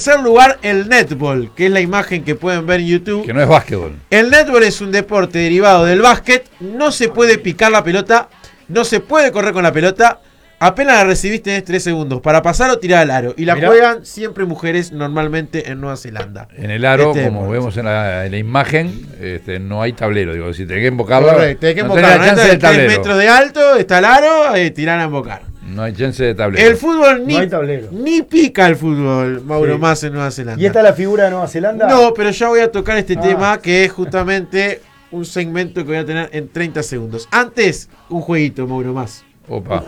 tercer lugar, el netball, que es la imagen que pueden ver en YouTube. Que no es básquetbol. El netball es un deporte derivado del básquet. No se puede picar la pelota, no se puede correr con la pelota. Apenas la recibiste tenés 3 segundos para pasar o tirar al aro. Y la juegan siempre mujeres normalmente en Nueva Zelanda. En el aro, como deporte. vemos en la imagen, no hay tablero. Digo, si tenés que embocarlo, Correcto, tenés que no embocar. tenés la chance del 3 tablero. metros de alto, está el aro, tirar a embocar. No hay chance de tablero. El fútbol No hay tablero. ni pica el fútbol, Mauro, más en Nueva Zelanda. ¿Y esta es la figura de Nueva Zelanda? No, pero ya voy a tocar este tema que es justamente un segmento que voy a tener en 30 segundos. Antes, un jueguito, Mauro, más. Opa.